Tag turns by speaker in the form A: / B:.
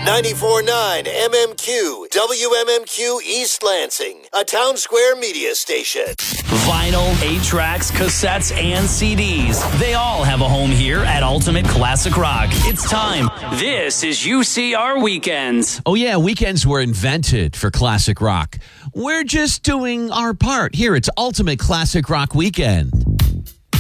A: 94.9 MMQ, WMMQ East Lansing, a Town Square media station.
B: Vinyl, 8-tracks, cassettes, and CDs. They all have a home here at Ultimate Classic Rock. It's time. This is UCR Weekends.
C: Oh yeah, weekends were invented for classic rock. We're just doing our part. Here, it's Ultimate Classic Rock Weekend.